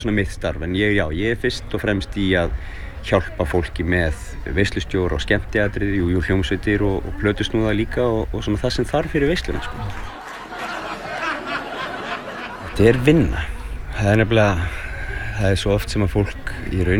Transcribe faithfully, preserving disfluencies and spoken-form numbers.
Svona mitt starf, en ég, já, ég er fyrst og fremst í að hjálpa fólki með veislustjóra og skemmtiatriði, jú, jú, hljómsveitir og, og plötusnúða líka og, og svona það sem þarf fyrir veisluna, sko. Þetta er vinna. Það er nefnilega, það er svo oft sem að fólk í raun